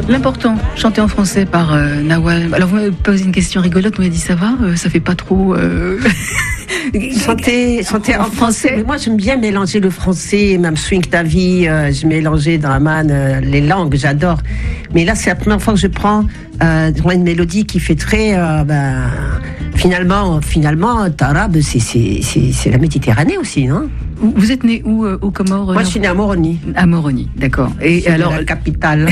L'important, chanter en français par Nawal. Alors vous m'avez posé une question rigolote, vous m'avez dit ça va, ça fait pas trop... Chanter en français. Mais moi, j'aime bien mélanger le français, même Swing Ta Vie. Je mélangeais dans la manne les langues, j'adore. Mais là, c'est la première fois que je prends une mélodie qui fait très... finalement, Tarab, c'est la Méditerranée aussi, non? Vous êtes né où aux Comores? Moi, je suis né à Moroni. À Moroni, d'accord. Et alors la capitale.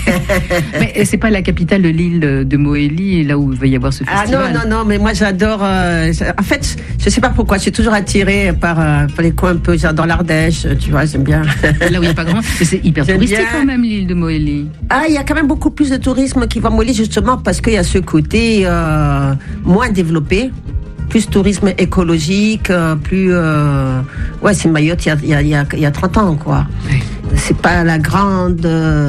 Mais c'est pas la capitale de l'île de Mohéli, là où il va y avoir ce festival. Non, mais moi j'adore. En fait, je sais pas pourquoi, je suis toujours attirée par les coins un peu. J'adore l'Ardèche, tu vois, j'aime bien. Là où il n'y a pas grand, mais c'est hyper touristique quand même l'île de Mohéli. Ah, il y a quand même beaucoup plus de tourisme qui va à Mohéli justement parce qu'il y a ce côté moins développé. Plus tourisme écologique, plus... Ouais, c'est Mayotte il y a 30 ans, quoi. Oui. C'est pas la grande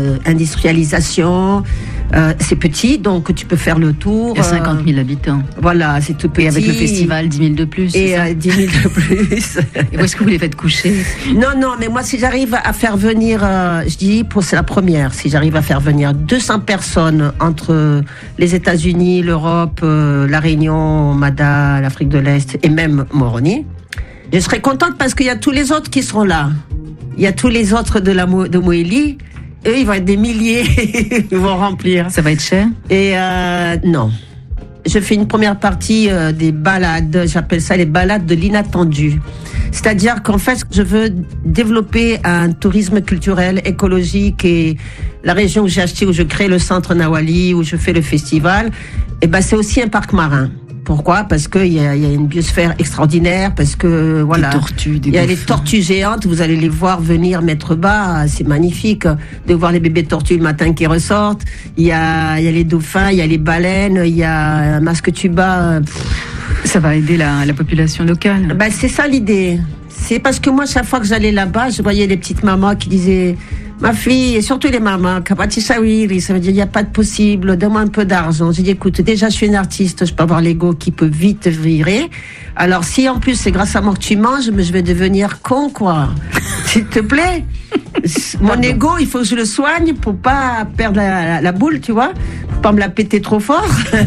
industrialisation. C'est petit, donc tu peux faire le tour. Il y a 50 000 habitants. Voilà, c'est tout petit. Et avec le festival, 10 000 de plus. Et 10 000 de plus. Et où est-ce que vous les faites coucher? Non, mais moi, si j'arrive à faire venir, je dis, c'est la première, si j'arrive à faire venir 200 personnes entre les États-Unis, l'Europe, la Réunion, Mada, l'Afrique de l'Est et même Moroni, je serai contente parce qu'il y a tous les autres qui seront là. Il y a tous les autres de Mohéli. Eux, ils vont être des milliers, ils vont remplir. Ça va être cher? Et non. Je fais une première partie des balades, j'appelle ça les balades de l'inattendu. C'est-à-dire qu'en fait, je veux développer un tourisme culturel, écologique, et la région où j'ai acheté, où je crée le centre Nawali, où je fais le festival, et ben c'est aussi un parc marin. Pourquoi? Parce qu'il y a une biosphère extraordinaire, parce que voilà, il y a les tortues géantes, vous allez les voir venir mettre bas, c'est magnifique de voir les bébés tortues le matin qui ressortent. Il y a les dauphins, il y a les baleines, il y a un masque tuba. Ça va aider la population locale. Ben, c'est ça l'idée. C'est parce que moi, chaque fois que j'allais là-bas, je voyais les petites mamans qui disaient: ma fille, et surtout les mamans, Kabatisawiri, ça veut dire il n'y a pas de possible, donne-moi un peu d'argent. J'ai dit, écoute, déjà je suis une artiste, je peux avoir l'ego qui peut vite virer. Alors si en plus c'est grâce à moi que tu manges, mais je vais devenir con, quoi. S'il te plaît. Mon ego, il faut que je le soigne pour pas perdre la boule, tu vois, pour pas me la péter trop fort.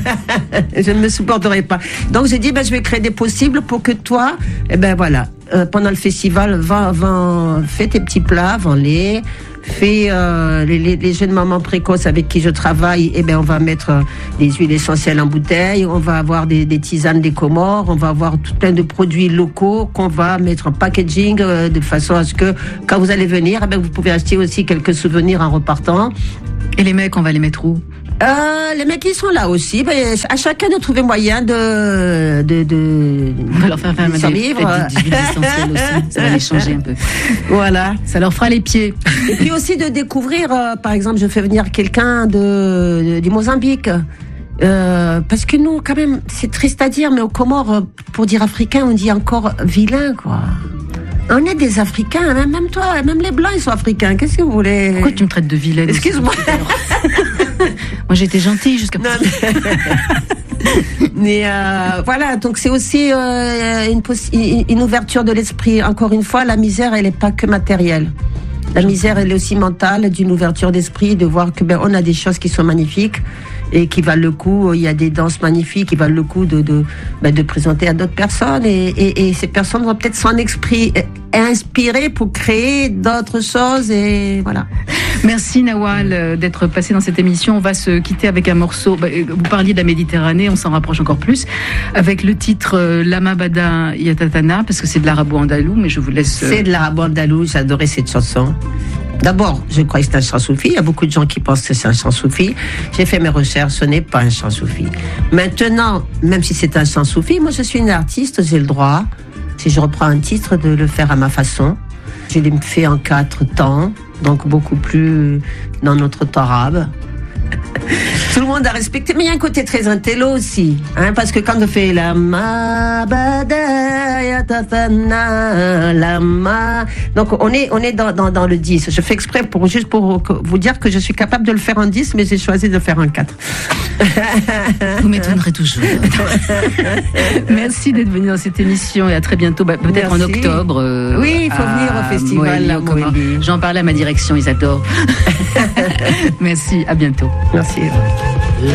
Je ne me supporterai pas. Donc j'ai dit, je vais créer des possibles pour que toi, voilà, pendant le festival, fais tes petits plats, vends-les. Fais les jeunes mamans précoces avec qui je travaille, on va mettre des huiles essentielles en bouteille, on va avoir des tisanes des Comores, on va avoir tout plein de produits locaux qu'on va mettre en packaging de façon à ce que quand vous allez venir, vous pouvez acheter aussi quelques souvenirs en repartant. Et les mecs, on va les mettre où? Les mecs, ils sont là aussi. À chacun de trouver moyen de on va leur faire survivre. Des huiles essentielles aussi. Ça va les changer un peu. Voilà. Ça leur fera les pieds. Et puis aussi de découvrir, par exemple, je fais venir quelqu'un du Mozambique. Parce que nous, quand même, c'est triste à dire, mais aux Comores, pour dire africain, on dit encore vilain, quoi. On est des Africains, même toi, même les Blancs, ils sont africains. Qu'est-ce que vous voulez? Pourquoi tu me traites de vilaine? Excuse-moi. Moi, j'étais gentille jusqu'à présent. Mais voilà, donc c'est aussi une ouverture de l'esprit. Encore une fois, la misère, elle n'est pas que matérielle. La misère, elle est aussi mentale, d'une ouverture d'esprit, de voir que on a des choses qui sont magnifiques et qui valent le coup. Il y a des danses magnifiques qui valent le coup de présenter à d'autres personnes, et ces personnes vont peut-être s'en inspirer pour créer d'autres choses, et voilà. Merci Nawal d'être passé dans cette émission. On va se quitter avec un morceau. Vous parliez de la Méditerranée, on s'en rapproche encore plus avec le titre Lama Bada Yatatana, parce que c'est de l'arabo-andalou, mais je vous laisse. C'est de l'arabo-andalou, j'adorais cette chanson. D'abord, je crois que c'est un chant soufi. Il y a beaucoup de gens qui pensent que c'est un chant soufi. J'ai fait mes recherches, ce n'est pas un chant soufi. Maintenant, même si c'est un chant soufi, moi je suis une artiste, j'ai le droit, si je reprends un titre, de le faire à ma façon. Je l'ai fait en 4 temps, donc beaucoup plus dans notre temps arabe. Tout le monde a respecté, mais il y a un côté très intello aussi, parce que quand on fait la ma yatatana, la ma, donc on est dans le 10. Je fais exprès pour vous dire que je suis capable de le faire en 10, mais j'ai choisi de le faire en 4. Vous m'étonnerez toujours. Merci d'être venu dans cette émission, et à très bientôt, peut-être merci. En octobre. Oui, il faut venir au festival. J'en parlais à ma direction, ils adorent. Merci, à bientôt. Merci.